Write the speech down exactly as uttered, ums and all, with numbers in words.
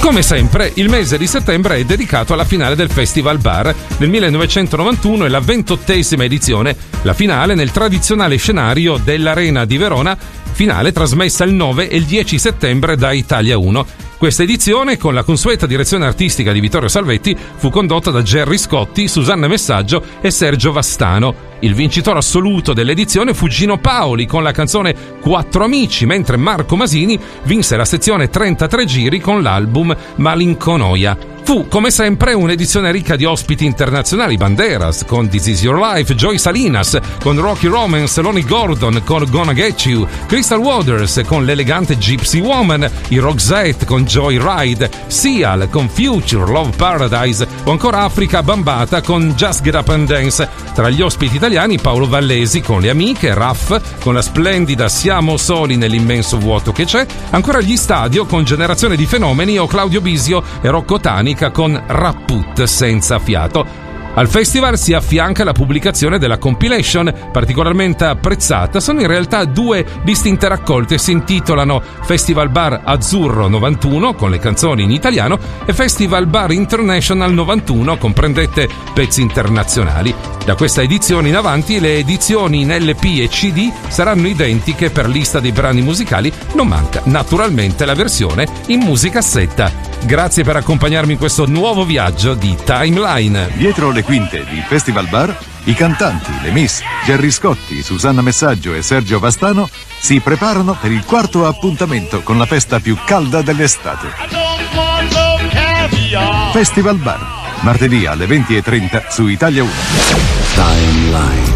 Come sempre, il mese di settembre è dedicato alla finale del Festival Bar. Nel millenovecentonovantuno è la ventottesima edizione, la finale nel tradizionale scenario dell'Arena di Verona, finale trasmessa il nove e il dieci settembre da Italia uno. Questa edizione, con la consueta direzione artistica di Vittorio Salvetti, fu condotta da Gerry Scotti, Susanna Messaggio e Sergio Vastano. Il vincitore assoluto dell'edizione fu Gino Paoli con la canzone Quattro Amici, mentre Marco Masini vinse la sezione trentatré giri con l'album Malinconoia. Fu, come sempre, un'edizione ricca di ospiti internazionali: Banderas con This Is Your Life, Joy Salinas con Rocky Romance, Lonnie Gordon con Gonna Get You, Crystal Waters con l'elegante Gypsy Woman, i Roxette con Joyride, Seal con Future, Love Paradise o ancora Africa Bambata con Just Get Up and Dance. Tra gli ospiti italiani Paolo Vallesi con Le Amiche, Raff con la splendida Siamo soli nell'immenso vuoto che c'è, ancora gli Stadio con Generazione di Fenomeni o Claudio Bisio e Rocco Tani con Rapput senza fiato. Al festival si affianca la pubblicazione della compilation, particolarmente apprezzata. Sono in realtà due distinte raccolte, si intitolano Festival Bar Azzurro novantuno con le canzoni in italiano e Festival Bar International novantuno, comprendette pezzi internazionali. Da questa edizione in avanti le edizioni in L P e C D saranno identiche per lista dei brani musicali, non manca naturalmente la versione in musicassetta. Grazie per accompagnarmi in questo nuovo viaggio di Timeline. Dietro le quinte di Festival Bar, i cantanti, le Miss, Gerry Scotti, Susanna Messaggio e Sergio Vastano si preparano per il quarto appuntamento con la festa più calda dell'estate. Festival Bar, martedì alle venti e trenta su Italia uno. Timeline.